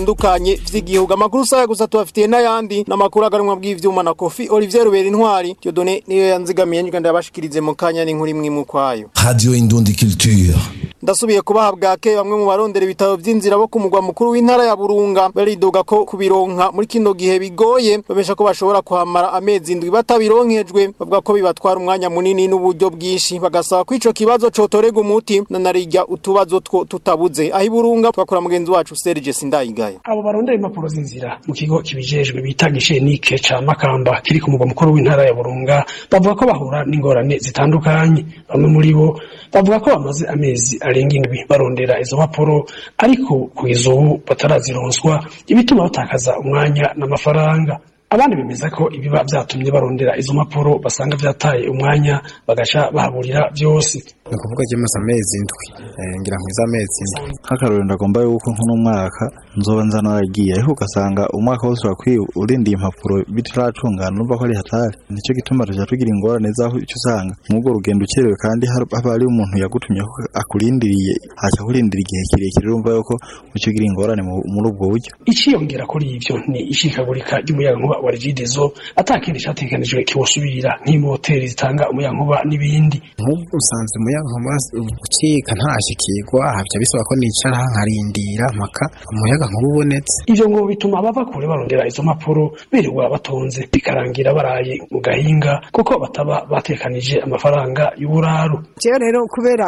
ndukanye vy'igihugu. Amakuru saya gusa tubafitiye n'ayandi n'amakuru agarumwa bw'ivyuma na Kofi Olivier Rubera intwari. Dieudonné niyo yanzigamiye nyiganda yabashikirize mu kanya n'inkuru imwe mu kwayo. Radio Indundi Culture. Ndasubiye kubahabwa ke bamwe mu barondera ibitabo vy'inzira bo kumugwa mukuru w'intara ya Burunga baridoga ko kubironka muri kino gihe bigoye, bamesha ko bashobora kuhamara amezi indwi batabironkejwe, bavuga ko bibatwara umwanya munini n'uburyo bwinshi, bagasaba ko ico kibazo cotorega umuti na narijya utubazo tutabuze. Ahi Burunga twakora mugenzi wacu Serge Sindayigaye. Abo barondera impapuro z'inzira mu kigo kibijejwe bita Gishenike ca Makamba kiri ku mugwa mukuru w'intara ya Burunga bavuga ko bahura n'ingorane zitandukanye. Bamwe muri bo bavuga ko bamaze amezi arenga indwi barondera izo mpapuro ariko kugeza ubu batarazironswa, ibituma batakaza umwanya n'amafaranga. Abandi bemeza ko ibiba vyatumye barondera izo mpapuro basanga vyataye umwanya bagaca bahaburira vyose. Nukuvuga je maze amezi indwi ngira nkwiza amezi indwi hakarore ndagomba yuko nko mwaka nzoba nzanaragiye ariko ugasanga umwaka wose wakwiye urindiye impapuro bitaracungana numva ko ari hatari. Nico gituma tuja tugira ingorane zaho icyo usanga nk'ubwo rugendo ukerewe kandi haba ari umuntu yagutumye akurindiriye haca kurindira igihe kirekire urumva yuko ukigira ingorane muri ubwo buryo. Iciyongera kuri ivyo ni ishikagurika ry'umuyagankuba wa Regideso atakindi cyatekanijwe kiwusubirira nk'imoteri zitanga umuyagankuba n'ibindi. Nk'ubwo usanze umuyagankuba ucika ntashikirwa havya bisaba ko nicara nkarindira mpaka umuyagankuba ubonetse. Ivyo ngo bituma bava kure barondera izo mpapuro birirwa batonze bikarangira baraye mu gahinga kuko bataba batekanije amafaranga y'uburaru. Jewe rero kubera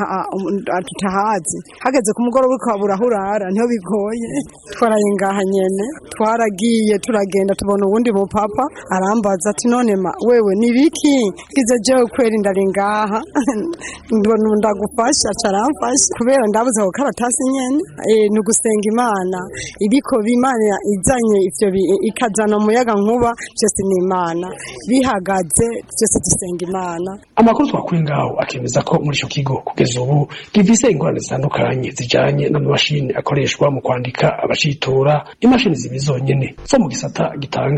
tutahazi hageze ku mugoroba ukabura hurara niho bigoye, twaraye ngaha nyene twaragiye turagenda tubona ubundi mu papa arambaza ati none ma wewe nibiki kize jewe kweri ndari ngaha ndagufasha caramfasha kubera ndabuze ko karatasi nyene nugusenga Imana ibiko bimana izanye ivyo ikazana umuyaga nkuba byose ni Imana bihagaze byose dusenga Imana. Amakuru twakuye ngaho akemeza ko muri ico kigo kugeza ubu gifise ingorane zitandukanye zijanye n'amamashini akoreshwa mu kwandika abacitora, imashini zibizonyene zo mu gisata gitanga